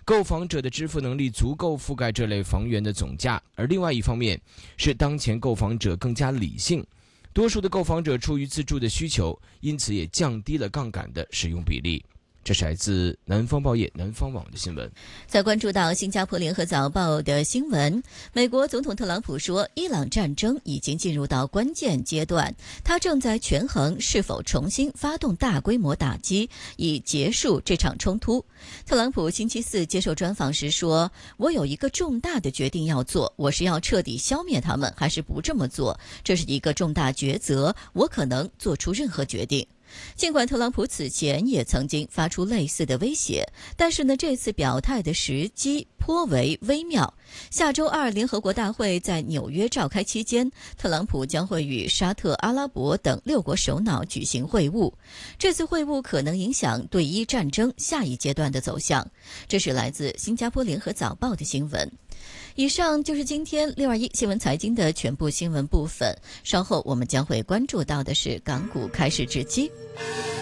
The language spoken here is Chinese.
购房者的支付能力足够覆盖这类房源的总价，而另外一方面是当前购房者更加理性，多数的购房者出于自住的需求，因此也降低了杠杆的使用比例。这是来自南方报业南方网的新闻。 在关注到新加坡联合早报的新闻，美国总统特朗普说，伊朗战争已经进入到关键阶段，他正在权衡是否重新发动大规模打击，以结束这场冲突。特朗普星期四接受专访时说，我有一个重大的决定要做，我是要彻底消灭他们，还是不这么做？这是一个重大抉择，我可能做出任何决定。尽管特朗普此前也曾经发出类似的威胁，但是呢，这次表态的时机颇为微妙。下周二联合国大会在纽约召开期间，特朗普将会与沙特阿拉伯等6国首脑举行会晤。这次会晤可能影响对伊战争下一阶段的走向。这是来自新加坡联合早报的新闻。以上就是今天621新闻财经的全部新闻部分，稍后我们将会关注到的是港股开市之机。